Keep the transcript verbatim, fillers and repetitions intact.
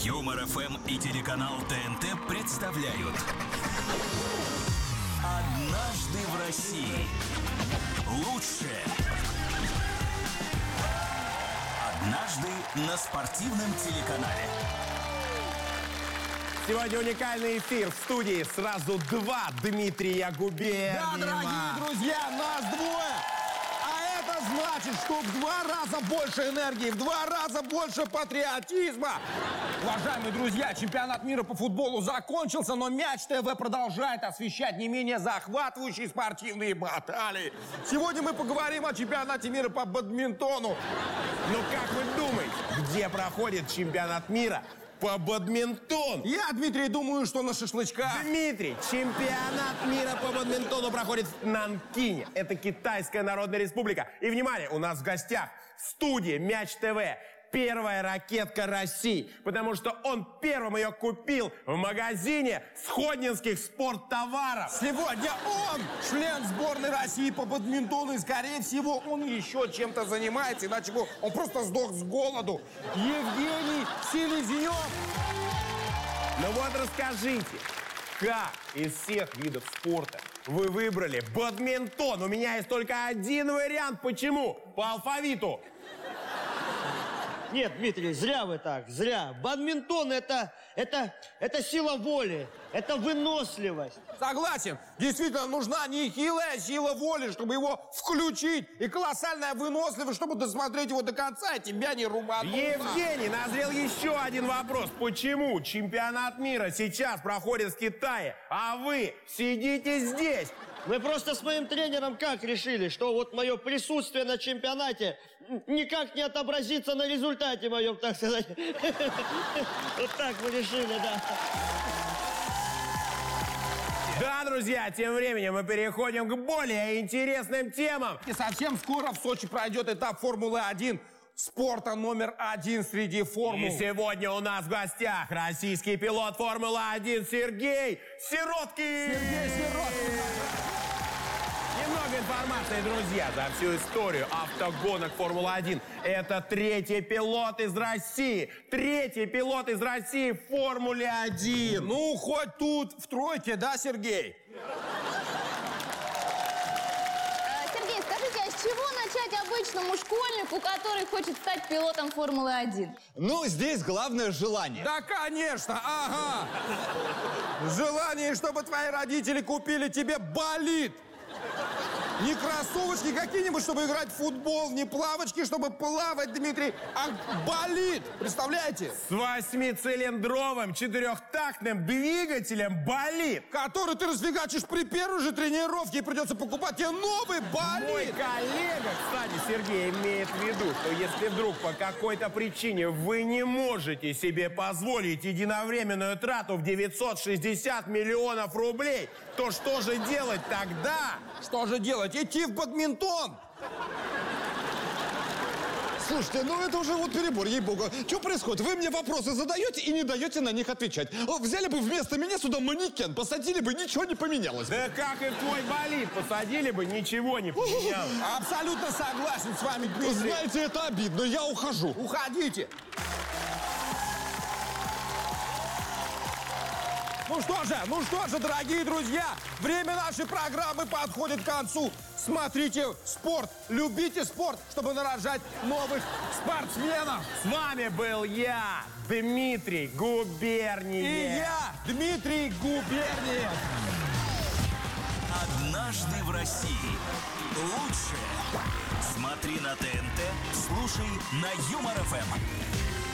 Юмор ФМ и телеканал ТНТ представляют «Однажды в России». Лучшее «Однажды на спортивном телеканале». Сегодня уникальный эфир в студии. Сразу два Дмитрия Губерниева. Да, дорогие друзья, нас двое. А это значит, что в два раза больше энергии, в два раза больше патриотизма. Уважаемые друзья, чемпионат мира по футболу закончился, но Мяч ТВ продолжает освещать не менее захватывающие спортивные баталии. Сегодня мы поговорим о чемпионате мира по бадминтону. Ну как вы думаете, где проходит чемпионат мира по бадминтону? Я, Дмитрий, думаю, что на шашлычках. Дмитрий, чемпионат мира по бадминтону проходит в Нанкине. Это Китайская Народная Республика. И, внимание, у нас в гостях в студии Мяч ТВ первая ракетка России, потому что он первым ее купил в магазине сходнинских спорттоваров. Сегодня он член сборной России по бадминтону, и, скорее всего, он еще чем-то занимается, иначе бы он просто сдох с голоду. Евгений Селезнев. Ну вот расскажите, как из всех видов спорта вы выбрали бадминтон? У меня есть только один вариант. Почему? По алфавиту. Нет, Дмитрий, зря вы так, зря. Бадминтон это, это, это сила воли, это выносливость. Согласен. Действительно, нужна нехилая сила воли, чтобы его включить, и колоссальная выносливость, чтобы досмотреть его до конца, и тебя не рубануть. Евгений, назрел еще один вопрос. Почему чемпионат мира сейчас проходит в Китае, а вы сидите здесь? Мы просто с моим тренером как решили, что вот мое присутствие на чемпионате никак не отобразится на результате моем, так сказать. Вот так мы решили, да. Да, друзья, тем временем мы переходим к более интересным темам. И совсем скоро в Сочи пройдет этап Формулы один. Спорта номер один среди формул. И сегодня у нас в гостях российский пилот Формулы один Сергей Сироткин. Сергей Сироткин. Немного информации, друзья, за всю историю автогонок Формулы один. Это третий пилот из России. Третий пилот из России в Формуле один. Ну, хоть тут в тройке, да, Сергей? Сергей, скажите, а с чего начать обычному школьнику, который хочет стать пилотом Формулы один? Ну, здесь главное желание. Да, конечно, ага. Желание, чтобы твои родители купили тебе болид. Не кроссовочки какие-нибудь, чтобы играть в футбол, не плавочки, чтобы плавать, Дмитрий, а болид. Представляете? С восьмицилиндровым четырехтактным двигателем болид. Который ты расфигачишь при первой же тренировке, и придется покупать тебе новый болид. Мой коллега, кстати, Сергей, имеет в виду, что если вдруг по какой-то причине вы не можете себе позволить единовременную трату в девятьсот шестьдесят миллионов рублей, то что же делать тогда? Что же делать? Идти в бадминтон? Слушайте, ну это уже вот перебор, ей-богу. Что происходит? Вы мне вопросы задаете и не даете на них отвечать. Взяли бы вместо меня сюда манекен, посадили бы, ничего не поменялось. Да как и в твой болид, посадили бы, ничего не поменялось. Абсолютно согласен с вами, Дмитрий. Знаете, это обидно, я ухожу. Уходите. Ну что же, ну что же, дорогие друзья, время нашей программы подходит к концу. Смотрите спорт, любите спорт, чтобы нарожать новых спортсменов. С вами был я, Дмитрий Губерниев. И я, Дмитрий Губерниев. «Однажды в России». Лучшее смотри на ТНТ, слушай на Юмор ФМ.